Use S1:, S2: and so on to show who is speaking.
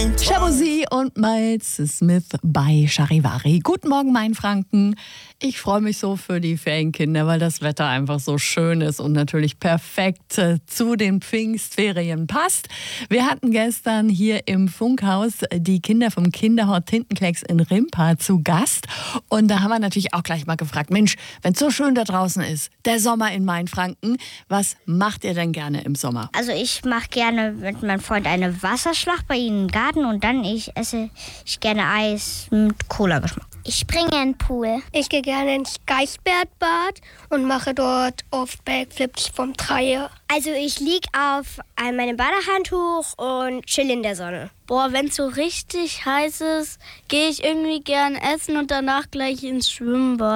S1: Shabozy und Miles Smith bei Charivari. Guten Morgen, Mainfranken. Ich freue mich so für die Ferienkinder, weil das Wetter einfach so schön ist und natürlich perfekt zu den Pfingstferien passt. Wir hatten gestern hier im Funkhaus die Kinder vom Kinderhort Tintenklecks in Rimpa zu Gast. Und da haben wir natürlich auch gleich mal gefragt, Mensch, wenn es so schön da draußen ist, der Sommer in Mainfranken, was macht ihr denn gerne im Sommer?
S2: Also ich mache gerne mit meinem Freund eine Wasserschlacht bei ihnen im Garten und dann esse ich gerne Eis mit Cola-Geschmack.
S3: Ich springe in den Pool.
S4: Ich gehe gerne ins Geichbergbad und mache dort oft Backflips vom Dreier.
S3: Also ich liege auf meinem Badehandtuch und chill in der Sonne.
S5: Boah, wenn es so richtig heiß ist, gehe ich irgendwie gern essen und danach gleich ins Schwimmbad.